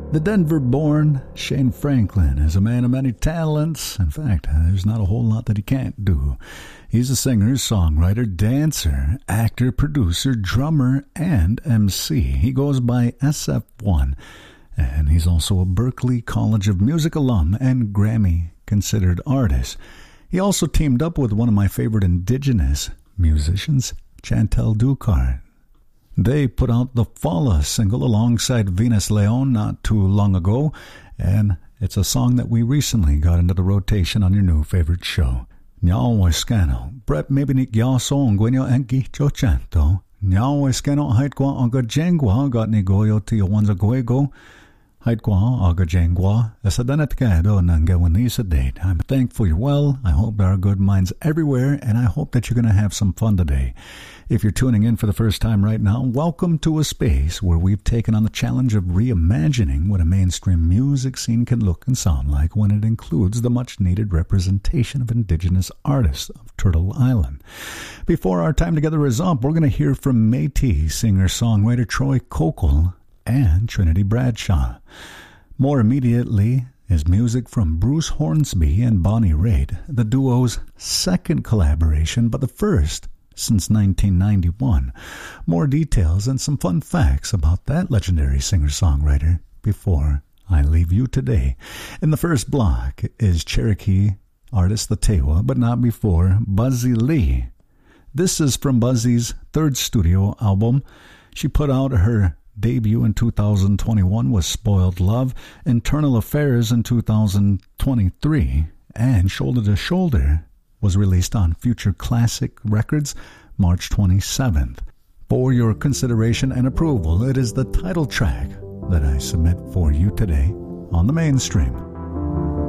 The Denver-born Shane Franklin is a man of many talents. In fact, there's not a whole lot that he can't do. He's a singer, songwriter, dancer, actor, producer, drummer, and MC. He goes by SF1, and he's also a Berklee College of Music alum and Grammy-considered artist. He also teamed up with one of my favorite indigenous musicians, Chantel Ducard. They put out the Fala single alongside Venus Leon not too long ago, and it's a song that we recently got into the rotation on your new favorite show. Nyao Eskano, Brett Mibinik Yaso Ngwenyo Enki Chochanto, Nyao Eskano Haitwa Aga Jengwa, got ni goyo to Wanza Guego, Haitwa Aga Jengwa, Esadanetgado Nangawanisa date. I'm thankful you're well. I hope there are good minds everywhere, and I hope that you're going to have some fun today. If you're tuning in for the first time right now, welcome to a space where we've taken on the challenge of reimagining what a mainstream music scene can look and sound like when it includes the much-needed representation of indigenous artists of Turtle Island. Before our time together is up, we're going to hear from Métis singer-songwriter Troy Kokol and Trinity Bradshaw. More immediately is music from Bruce Hornsby and Bonnie Raitt, the duo's second collaboration, but the first since 1991. More details and some fun facts about that legendary singer-songwriter before I leave you today. In the first block is Cherokee artist The Tewa, but not before Buzzy Lee. This is from Buzzy's third studio album. She put out her debut in 2021 with Spoiled Love, Internal Affairs in 2023, and Shoulder to Shoulder was released on Future Classic Records March 27th. For your consideration and approval, it is the title track that I submit for you today on the Mainstream.